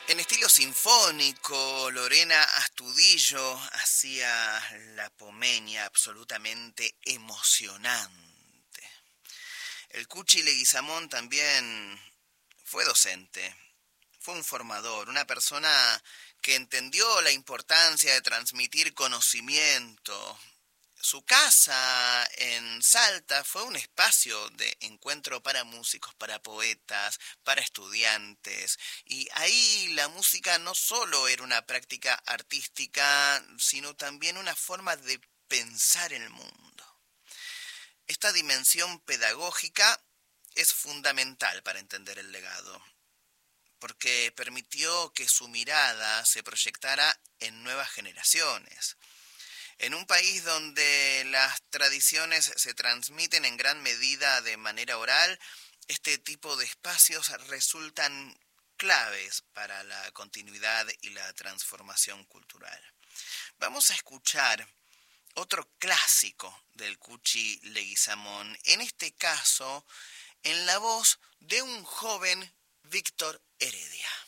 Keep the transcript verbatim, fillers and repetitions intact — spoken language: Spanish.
En estilo sinfónico, Lorena Astudillo hacía La Pomeña absolutamente emocionante. El Cuchi Leguizamón también fue docente, fue un formador, una persona que entendió la importancia de transmitir conocimiento. Su casa en Salta fue un espacio de encuentro para músicos, para poetas, para estudiantes. Y ahí la música no solo era una práctica artística, sino también una forma de pensar el mundo. Esta dimensión pedagógica es fundamental para entender el legado, porque permitió que su mirada se proyectara en nuevas generaciones. En un país donde las tradiciones se transmiten en gran medida de manera oral, este tipo de espacios resultan claves para la continuidad y la transformación cultural. Vamos a escuchar otro clásico del Cuchi Leguizamón, en este caso en la voz de un joven Víctor Heredia.